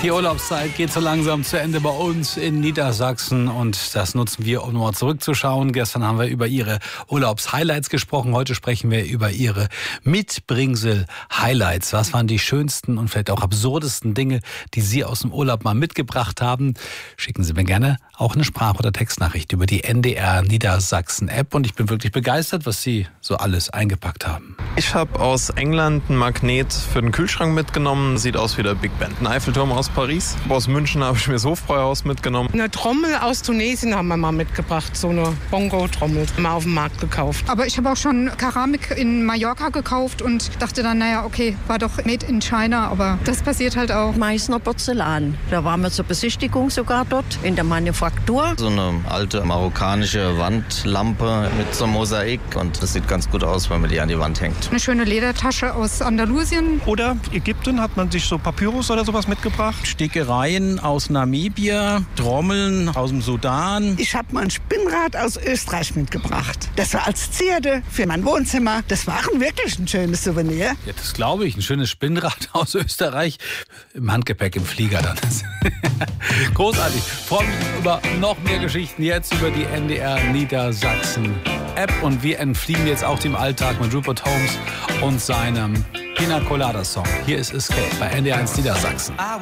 Die Urlaubszeit geht so langsam zu Ende bei uns in Niedersachsen und das nutzen wir, um nochmal zurückzuschauen. Gestern haben wir über Ihre Urlaubshighlights gesprochen. Heute sprechen wir über Ihre Mitbringsel-Highlights. Was waren die schönsten und vielleicht auch absurdesten Dinge, die Sie aus dem Urlaub mal mitgebracht haben? Schicken Sie mir gerne auch eine Sprach- oder Textnachricht über die NDR Niedersachsen App. Und ich bin wirklich begeistert, was Sie so alles eingepackt haben. Ich habe aus England ein Magnet für den Kühlschrank mitgenommen. Sieht aus wie der Big Ben. Ein Eiffelturm aus Paris. Aus München habe ich mir das Hofbräuhaus mitgenommen. Eine Trommel aus Tunesien haben wir mal mitgebracht. So eine Bongo-Trommel. Mal auf dem Markt gekauft. Aber ich habe auch schon Keramik in Mallorca gekauft und dachte dann, naja, okay, war doch made in China. Aber das passiert halt auch. Meißner Porzellan. Da waren wir zur Besichtigung sogar dort in der Manufaktur. So eine alte marokkanische Wandlampe mit so einem Mosaik. Und das sieht ganz gut aus, wenn man die an die Wand hängt. Eine schöne Ledertasche aus Andalusien. Oder Ägypten hat man sich so Papyrus oder sowas mitgebracht. Stickereien aus Namibia, Trommeln aus dem Sudan. Ich habe mal ein Spinnrad aus Österreich mitgebracht. Das war als Zierde für mein Wohnzimmer. Das war wirklich ein schönes Souvenir. Ja, das glaube ich. Ein schönes Spinnrad aus Österreich. Im Handgepäck, im Flieger dann. Großartig. Freue mich über noch mehr Geschichten jetzt über die NDR Niedersachsen App. Und wir entfliehen jetzt auch dem Alltag mit Rupert Holmes und seinem Pina Colada Song. Hier ist Escape bei NDR 1 Niedersachsen.